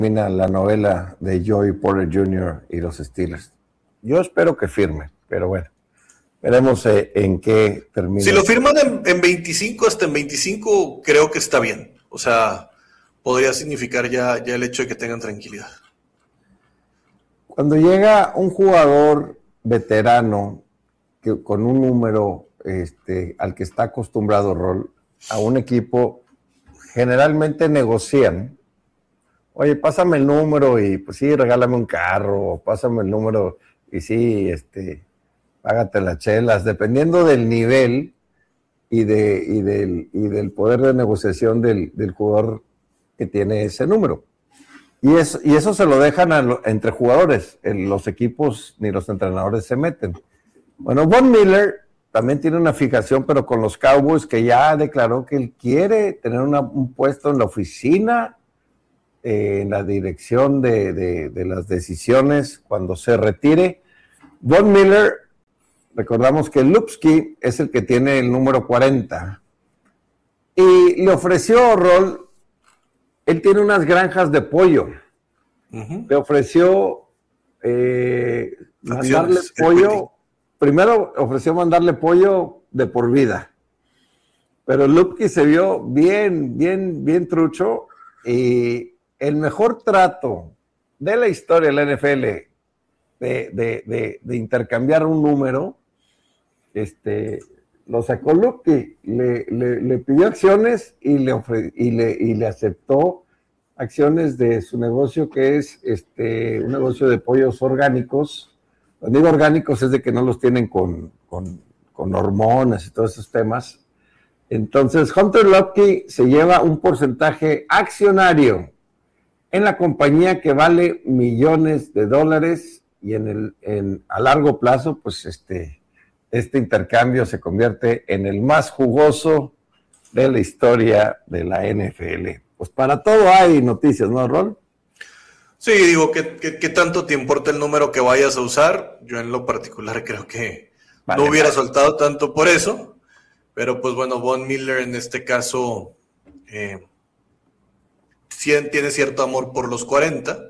termina la novela de Joey Porter Jr. y los Steelers. Yo espero que firme, pero bueno, veremos en qué termina. Si lo firman en 25, hasta en 25, creo que está bien. O sea, podría significar ya el hecho de que tengan tranquilidad. Cuando llega un jugador veterano con un número al que está acostumbrado Rol, a un equipo, generalmente negocian. Oye, pásame el número y pues sí, regálame un carro, o pásame el número y sí, págate las chelas, dependiendo del nivel y del poder de negociación del jugador que tiene ese número. Y eso se lo dejan entre jugadores, los equipos ni los entrenadores se meten. Bueno, Von Miller también tiene una fijación, pero con los Cowboys, que ya declaró que él quiere tener un puesto en la oficina, en la dirección de las decisiones cuando se retire. Von Miller, recordamos que Lupski es el que tiene el número 40 y le ofreció Rol, él tiene unas granjas de pollo, le ofreció mandarle pollo, primero ofreció mandarle pollo de por vida, pero Lupski se vio bien trucho y el mejor trato de la historia de la NFL de intercambiar un número, lo sacó Lupski, le pidió acciones y le aceptó acciones de su negocio, que es un negocio de pollos orgánicos. Cuando digo orgánicos es de que no los tienen con hormonas y todos esos temas. Entonces Hunter Lupski se lleva un porcentaje accionario en la compañía que vale millones de dólares y a largo plazo, pues este intercambio se convierte en el más jugoso de la historia de la NFL. Pues para todo hay noticias, ¿no, Ron? Sí, digo, ¿qué tanto te importa el número que vayas a usar? Yo en lo particular creo que no hubiera soltado tanto por eso, pero pues bueno, Von Miller en este caso tiene cierto amor por los 40.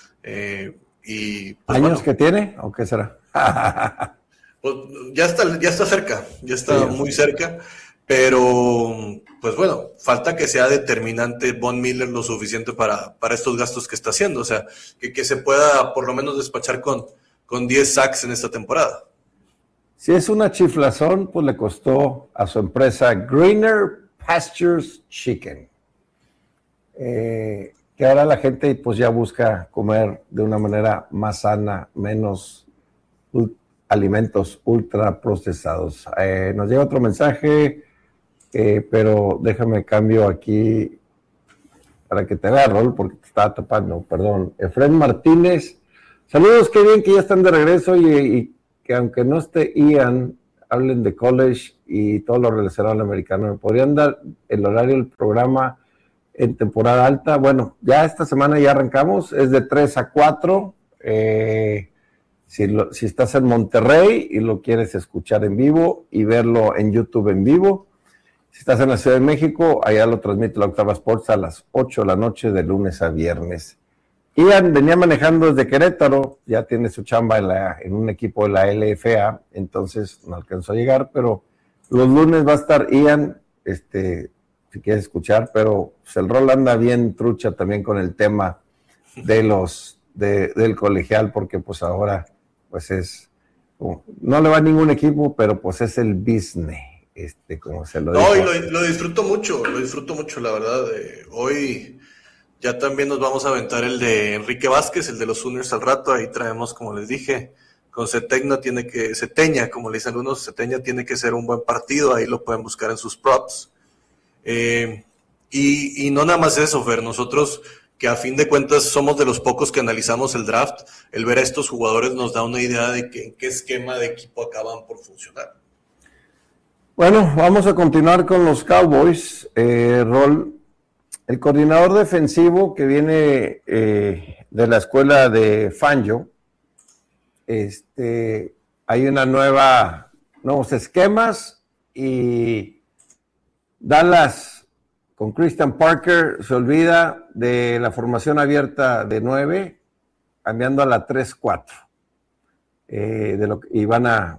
Y pues, ¿años que tiene? ¿O qué será? Pues ya está cerca, ya está muy cerca, pero pues bueno, falta que sea determinante Von Miller lo suficiente para estos gastos que está haciendo, o sea, que se pueda por lo menos despachar con 10 sacks en esta temporada. Si es una chiflazón, pues le costó a su empresa Greener Pastures Chicken. Que ahora la gente pues ya busca comer de una manera más sana, menos alimentos ultra procesados. Nos llega otro mensaje, pero déjame cambio aquí para que te vea, Rol, porque te estaba tapando, perdón. Efren Martínez, saludos, qué bien que ya están de regreso y que aunque no esté Ian, hablen de college y todo lo relacionado al americano. ¿Me podrían dar el horario del programa en temporada alta? Bueno, ya esta semana ya arrancamos, es de 3 a 4. Si estás en Monterrey y lo quieres escuchar en vivo y verlo en YouTube en vivo, si estás en la Ciudad de México, allá lo transmite la Octava Sports a las 8 de la noche de lunes a viernes. Ian venía manejando desde Querétaro, ya tiene su chamba en un equipo de la LFA, entonces no alcanzó a llegar, pero los lunes va a estar Ian, si quieres escuchar, pero pues, el Rol anda bien trucha también con el tema del colegial, porque pues ahora pues no le va a ningún equipo, pero pues es el business, como se lo dice. No, y lo disfruto mucho, la verdad. Hoy ya también nos vamos a aventar el de Enrique Vázquez, el de los Sooners al rato, ahí traemos, como les dije, con Ceteña, como le dicen algunos, Ceteña tiene que ser un buen partido, ahí lo pueden buscar en sus props. Y no nada más eso, Fer, nosotros que a fin de cuentas somos de los pocos que analizamos el draft, el ver a estos jugadores nos da una idea de en qué esquema de equipo acaban por funcionar. Bueno, vamos a continuar con los Cowboys. Rol, el coordinador defensivo que viene de la escuela de Fangio, hay nuevos esquemas y Dallas con Christian Parker se olvida de la formación abierta de 9, cambiando a la 3-4. Y van a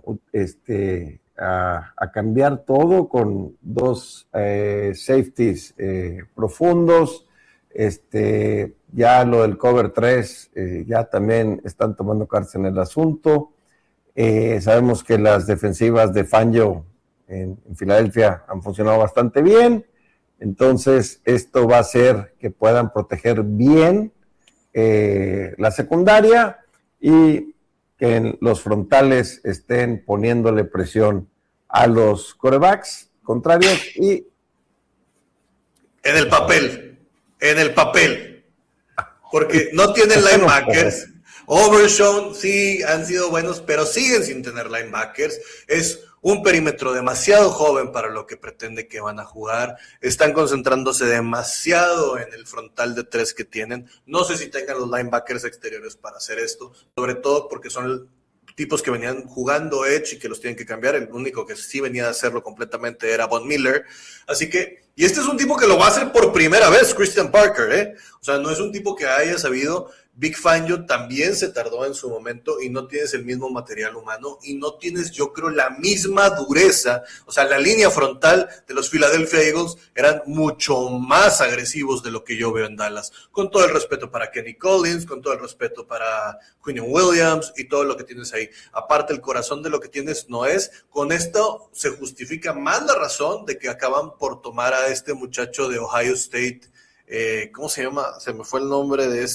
cambiar todo con 2 safeties profundos. Ya lo del cover 3, ya también están tomando cartas en el asunto. Sabemos que las defensivas de Fangio en Filadelfia han funcionado bastante bien. Entonces, esto va a hacer que puedan proteger bien la secundaria y que los frontales estén poniéndole presión a los quarterbacks contrarios y... En el papel, porque no tienen linebackers. Overshown sí han sido buenos, pero siguen sin tener linebackers. Es un perímetro demasiado joven para lo que pretende que van a jugar. Están concentrándose demasiado en el frontal de 3 que tienen. No sé si tengan los linebackers exteriores para hacer esto, sobre todo porque son tipos que venían jugando edge y que los tienen que cambiar. El único que sí venía a hacerlo completamente era Von Miller. Así que, y este es un tipo que lo va a hacer por primera vez, Christian Parker, O sea, no es un tipo que haya sabido. Vic Fangio también se tardó en su momento y no tienes el mismo material humano y no tienes, yo creo, la misma dureza. O sea, la línea frontal de los Philadelphia Eagles eran mucho más agresivos de lo que yo veo en Dallas. Con todo el respeto para Kenny Collins, con todo el respeto para Quinnen Williams y todo lo que tienes ahí. Aparte, el corazón de lo que tienes no es. Con esto se justifica más la razón de que acaban por tomar a este muchacho de Ohio State. ¿Cómo se llama? Se me fue el nombre de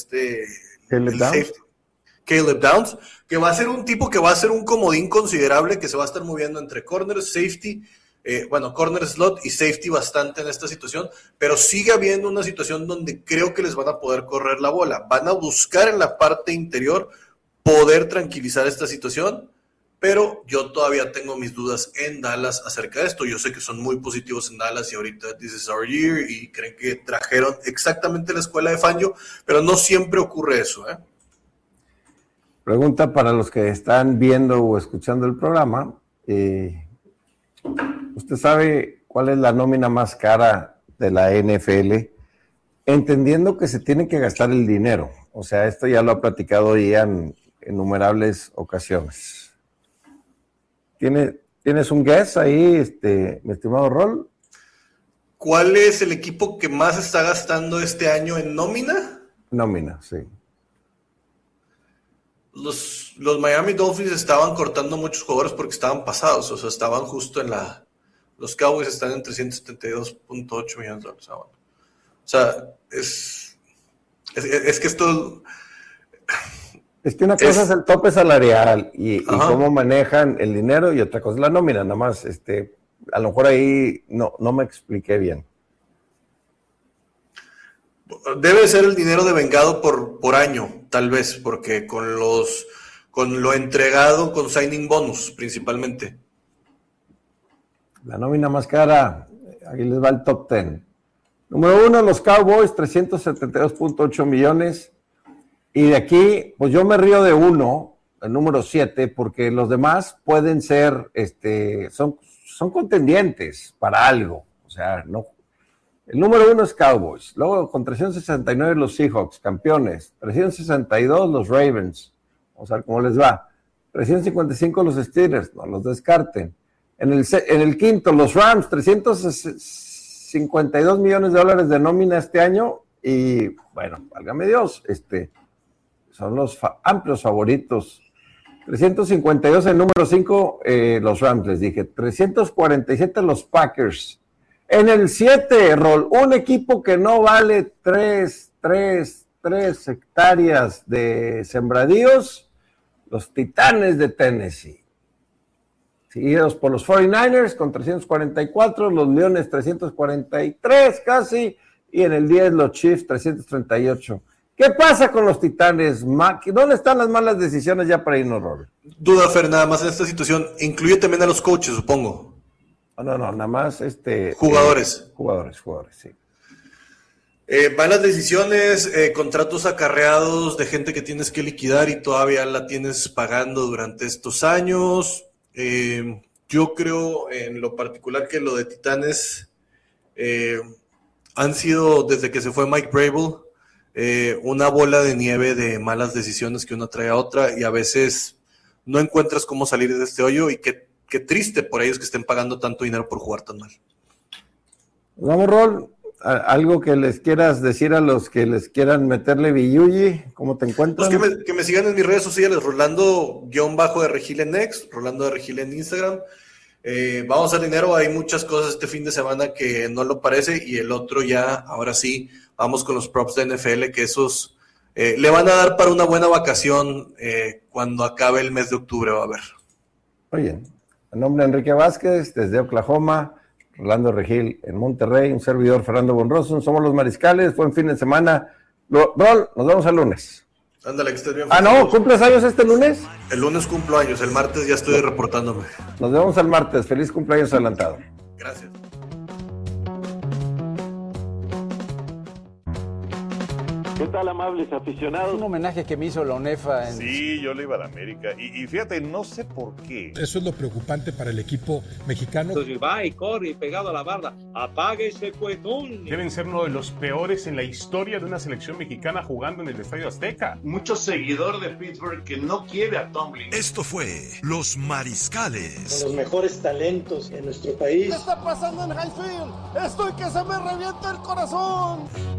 Caleb Downs, que va a ser un tipo que va a ser un comodín considerable, que se va a estar moviendo entre corner, safety, corner slot y safety bastante en esta situación, pero sigue habiendo una situación donde creo que les van a poder correr la bola. Van a buscar en la parte interior poder tranquilizar esta situación, pero yo todavía tengo mis dudas en Dallas acerca de esto. Yo sé que son muy positivos en Dallas y ahorita this is our year y creen que trajeron exactamente la escuela de Fangio, pero no siempre ocurre eso, Pregunta para los que están viendo o escuchando el programa. ¿Usted sabe cuál es la nómina más cara de la NFL? Entendiendo que se tiene que gastar el dinero. O sea, esto ya lo ha platicado Ian en innumerables ocasiones. ¿Tienes un guess ahí, mi estimado Rol? ¿Cuál es el equipo que más está gastando este año en nómina? Nómina, sí. Los Miami Dolphins estaban cortando muchos jugadores porque estaban pasados, o sea, estaban justo en los Cowboys están en $372.8 millones. O sea, es que esto... Es que una cosa es el tope salarial y cómo manejan el dinero y otra cosa es la nómina, nada más, a lo mejor ahí no me expliqué bien. Debe ser el dinero devengado por año, tal vez, porque con lo entregado con signing bonus, principalmente. La nómina más cara, aquí les va el top 10. Número 1, los Cowboys, 372.8 millones. Y de aquí, pues yo me río de uno, el número 7, porque los demás pueden ser, son contendientes para algo. O sea, no. El número 1 es Cowboys. Luego, con 369 los Seahawks, campeones. 362 los Ravens. Vamos a ver cómo les va. 355 los Steelers, no los descarten. En el quinto, los Rams, 352 millones de dólares de nómina este año. Y, bueno, válgame Dios, son los amplios favoritos. 352 en número 5, los Rams, les dije. 347 los Packers. En el 7, Rol, un equipo que no vale 3 hectáreas de sembradíos, los Titanes de Tennessee. Seguidos por los 49ers con 344, los Leones 343 casi, y en el 10 los Chiefs 338. ¿Qué pasa con los Titanes, Mac? ¿Dónde están las malas decisiones ya para irnos, Robert? Duda, Fer, nada más en esta situación. Incluye también a los coaches, supongo. No, nada más jugadores. Jugadores, sí. Van las decisiones, contratos acarreados de gente que tienes que liquidar y todavía la tienes pagando durante estos años. Yo creo en lo particular que lo de Titanes han sido, desde que se fue Mike Vrabel, una bola de nieve de malas decisiones que una trae a otra, y a veces no encuentras cómo salir de este hoyo, y qué triste por ellos que estén pagando tanto dinero por jugar tan mal. Vamos, Rol, algo que les quieras decir a los que les quieran meterle billuyi, ¿cómo te encuentras? Pues que me sigan en mis redes sociales, Rolando_de en X, Rolando de Regil en Instagram. Vamos al dinero, hay muchas cosas este fin de semana que no lo parece, y el otro ya, ahora sí, vamos con los props de NFL, que esos le van a dar para una buena vacación cuando acabe el mes de octubre, va a ver. Oye, en nombre de Enrique Vázquez, desde Oklahoma, Rolando Regil en Monterrey, un servidor Fernando Bonroso, somos los Mariscales, buen fin de semana. Rol, nos vemos el lunes. Ándale, que estés bien. No, ¿cumples años este lunes? El lunes cumplo años, el martes ya estoy reportándome. Nos vemos el martes, feliz cumpleaños adelantado. Gracias. ¿Qué tal, amables aficionados? Un homenaje que me hizo la UNEFA. Sí, yo le iba a la América. Y fíjate, no sé por qué. Eso es lo preocupante para el equipo mexicano. Entonces va y corre pegado a la barda. Apague ese cuetón. Deben ser uno de los peores en la historia de una selección mexicana jugando en el Estadio Azteca. Mucho seguidor de Pittsburgh que no quiere a Tomlin. Esto fue Los Mariscales. Con los mejores talentos en nuestro país. ¿Qué está pasando en Highfield? Estoy que se me revienta el corazón.